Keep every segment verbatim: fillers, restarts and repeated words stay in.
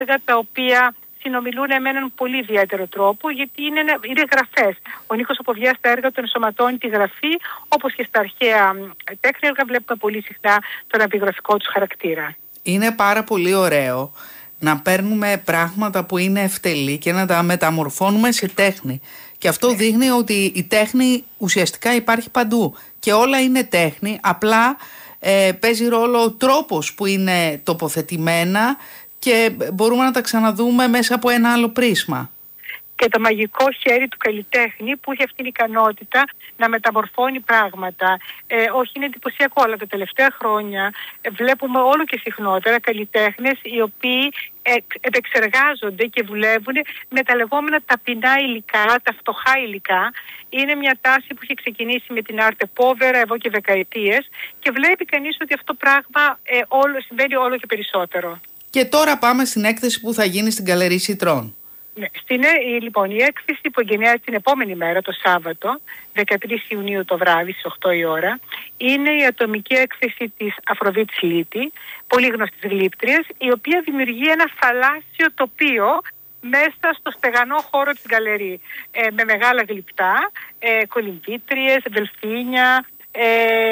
έργα τα οποία συνομιλούν με έναν πολύ ιδιαίτερο τρόπο, γιατί είναι, είναι γραφές. Ο Νίκος Αποβιάς στα έργα του ενσωματώνει τη γραφή, όπως και στα αρχαία τέχνη έργα βλέπουμε πολύ συχνά τον επιγραφικό τους χαρακτήρα. Είναι πάρα πολύ ωραίο να παίρνουμε πράγματα που είναι ευτελή και να τα μεταμορφώνουμε σε τέχνη. Και αυτό ναι. δείχνει ότι η τέχνη ουσιαστικά υπάρχει παντού και όλα είναι τέχνη, απλά ε, παίζει ρόλο ο τρόπος που είναι τοποθετημένα και μπορούμε να τα ξαναδούμε μέσα από ένα άλλο πρίσμα. Και το μαγικό χέρι του καλλιτέχνη που έχει αυτήν την ικανότητα να μεταμορφώνει πράγματα. Ε, όχι, είναι εντυπωσιακό, αλλά τα τελευταία χρόνια βλέπουμε όλο και συχνότερα καλλιτέχνες οι οποίοι ε, επεξεργάζονται και δουλεύουν με τα λεγόμενα ταπεινά υλικά, τα φτωχά υλικά. Είναι μια τάση που έχει ξεκινήσει με την Arte Povera εδώ και δεκαετίες και βλέπει κανείς ότι αυτό πράγμα ε, όλο, συμβαίνει όλο και περισσότερο. Και τώρα πάμε στην έκθεση που θα γίνει στην Γκαλερί Σιτρών. Ναι, στην, λοιπόν, η έκθεση που εγκαινιάζει την επόμενη μέρα, το Σάββατο, δεκατρείς Ιουνίου το βράδυ στις οκτώ η ώρα, είναι η ατομική έκθεση της Αφροδίτης Λίτη, πολύ γνωστής γλύπτριας, η οποία δημιουργεί ένα θαλάσσιο τοπίο μέσα στο στεγανό χώρο της Γκαλερί, ε, με μεγάλα γλυπτά, ε, κολυμβήτριες, δελφίνια, ε,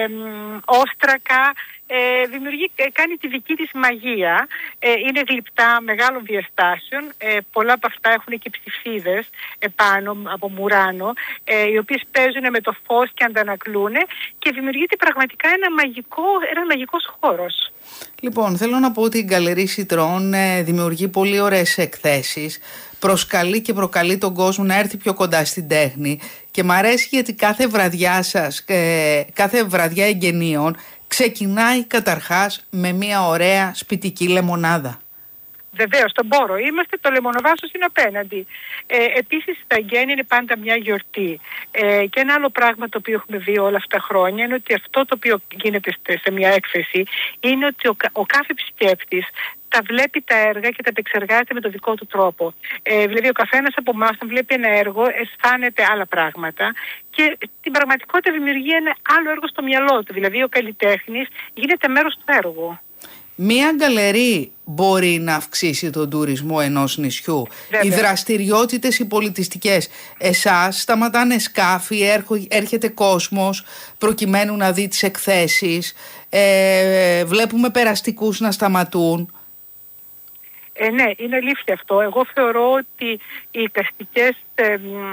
όστρακα. Ε, δημιουργεί, ε, κάνει τη δική της μαγεία, ε, είναι γλυπτά μεγάλων διαστάσεων, ε, πολλά από αυτά έχουν και ψηφίδες επάνω από μουράνο, ε, οι οποίες παίζουν με το φως και αντανακλούν και δημιουργείται πραγματικά ένα μαγικό, ένα μαγικός χώρος. Λοιπόν, θέλω να πω ότι η Γκαλερί Σιτρών ε, δημιουργεί πολύ ωραίες εκθέσεις, προσκαλεί και προκαλεί τον κόσμο να έρθει πιο κοντά στην τέχνη και μ' αρέσει γιατί κάθε βραδιά σας, ε, κάθε βραδιά εγγενείων ξεκινάει καταρχάς με μια ωραία σπιτική λεμονάδα. Βεβαίως, στον Πόρο είμαστε, το λεμονοβάσος είναι απέναντι. Ε, επίσης, τα εγγένεια είναι πάντα μια γιορτή. Ε, και ένα άλλο πράγμα το οποίο έχουμε δει όλα αυτά τα χρόνια είναι ότι αυτό το οποίο γίνεται σε μια έκθεση είναι ότι ο, ο κάθε επισκέπτης τα βλέπει τα έργα και τα επεξεργάζεται με τον δικό του τρόπο. Ε, δηλαδή, ο καθένας από εμάς, όταν βλέπει ένα έργο, αισθάνεται άλλα πράγματα και στην πραγματικότητα δημιουργεί ένα άλλο έργο στο μυαλό του. Δηλαδή, ο καλλιτέχνης γίνεται μέρος του έργου. Μία γκαλερί μπορεί να αυξήσει τον τουρισμό ενός νησιού. Βέβαια. Οι δραστηριότητες οι πολιτιστικές. Εσάς σταματάνε σκάφη, έρχεται κόσμος προκειμένου να δει τις εκθέσεις. Ε, βλέπουμε περαστικούς να σταματούν. Ε, ναι, είναι αλήθεια αυτό. Εγώ θεωρώ ότι οι εικαστικές, ε,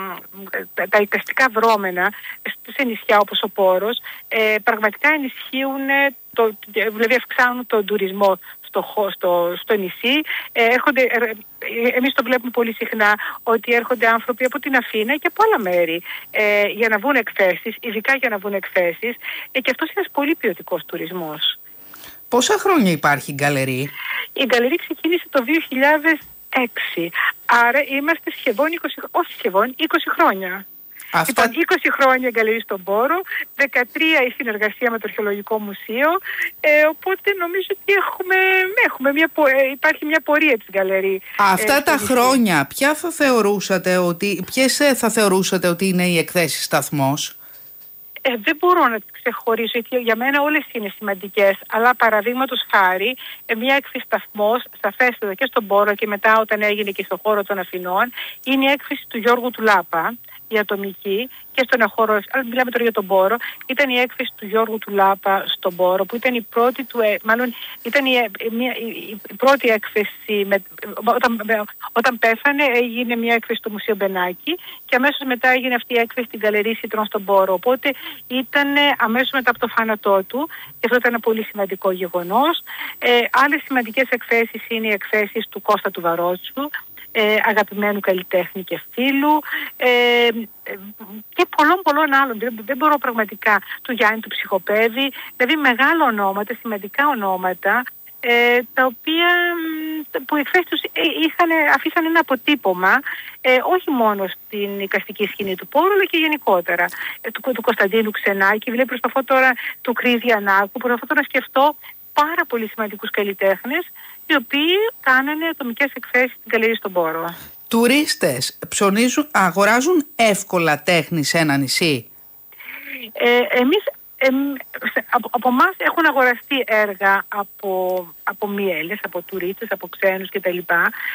τα εικαστικά δρόμενα σε νησιά όπως ο Πόρος ε, πραγματικά ενισχύουν, το, δηλαδή αυξάνουν τον τουρισμό στο, στο, στο νησί. Ε, έρχονται, ε, εμείς το βλέπουμε πολύ συχνά ότι έρχονται άνθρωποι από την Αθήνα και από άλλα μέρη ε, για να βγουν εκθέσεις, ειδικά για να βγουν εκθέσεις ε, και αυτός είναι ένας πολύ ποιοτικός τουρισμός. Πόσα χρόνια υπάρχει η Γκαλερί? Η Γκαλερί ξεκίνησε το δύο χιλιάδες έξι, άρα είμαστε σχεδόν είκοσι, όχι σχεδόν, είκοσι χρόνια. Αυτά... Λοιπόν, είκοσι χρόνια η Γκαλερί στον Πόρο, δεκατρία η συνεργασία με το Αρχαιολογικό Μουσείο, ε, οπότε νομίζω ότι έχουμε, έχουμε μια, ε, υπάρχει μια πορεία της Γκαλερί. Αυτά ε, τα χρόνια, ποια θα θεωρούσατε ότι, ποιες θα θεωρούσατε ότι είναι οι εκθέσεις σταθμός? Ε, δεν μπορώ να τις ξεχωρίσω, γιατί για μένα όλες είναι σημαντικές, αλλά παραδείγματος χάρη, ε, μια έκθεση σταθμός, σαφέστατα και στον Πόρο και μετά όταν έγινε και στον χώρο των Αθηνών, είναι η έκθεση του Γιώργου του Λάπα, η ατομική, και στον χώρο, αλλά μιλάμε τώρα για τον Πόρο, ήταν η έκθεση του Γιώργου του Λάπα στον Πόρο, που ήταν η πρώτη του, μάλλον ήταν η, μια, η, η πρώτη έκθεση, με, όταν, με, όταν πέθανε έγινε μια έκθεση στο Μουσείο Μπενάκη και αμέσως μετά έγινε αυτή η έκθεση στην Γκαλερί Σιτρών στον Πόρο. Οπότε ήταν αμέσως μετά από το θάνατό του και αυτό ήταν ένα πολύ σημαντικό γεγονός. Ε, άλλες σημαντικές εκθέσεις είναι οι εκθέσεις του Κώστα του Βαρότσου, Ε, αγαπημένου καλλιτέχνη και φίλου ε, ε, και πολλών πολλών άλλων. Δεν, δεν μπορώ πραγματικά, του Γιάννη του Ψυχοπέδη, δηλαδή μεγάλα ονόματα, σημαντικά ονόματα ε, τα οποία που οι εκθέσεις τους είχαν, αφήσαν ένα αποτύπωμα ε, όχι μόνο στην εικαστική σκηνή του Πόρου αλλά και γενικότερα ε, του, του Κωνσταντίνου Ξενάκη. Δηλαδή προσπαθώ τώρα του Κρίδη Ανάκου, προσπαθώ να σκεφτώ πάρα πολύ σημαντικούς καλλιτέχνες οι οποίοι κάνανε ατομικές εκθέσεις στην Γκαλερί στον Πόρο. Τουρίστες ψωνίζουν, αγοράζουν εύκολα τέχνη σε ένα νησί? Ε, εμείς, Ε, από, από εμάς έχουν αγοραστεί έργα από, από μιέλες, από τουρίστες, από ξένους κτλ.